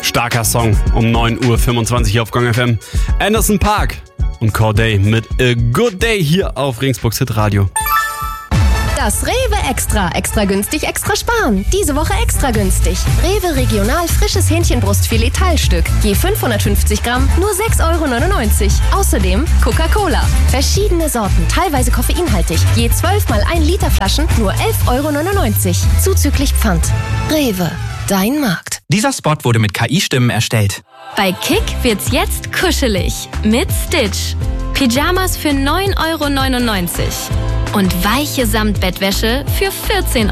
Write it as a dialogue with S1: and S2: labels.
S1: Starker Song um 9.25 Uhr auf Gong FM. Anderson .Paak und Corday mit A Good Day hier auf Regensburgs Hitradio.
S2: Das Rewe Extra. Extra günstig, extra sparen. Diese Woche extra günstig. Rewe Regional frisches Hähnchenbrustfilet Teilstück. Je 550 Gramm, nur 6,99 €. Außerdem Coca-Cola. Verschiedene Sorten, teilweise koffeinhaltig. Je 12 mal 1 Liter Flaschen, nur 11,99 €. Zuzüglich Pfand. Rewe. Dein Markt.
S3: Dieser Spot wurde mit KI-Stimmen erstellt.
S4: Bei Kick wird's jetzt kuschelig. Mit Stitch. Pyjamas für 9,99 € und weiche Samtbettwäsche für 14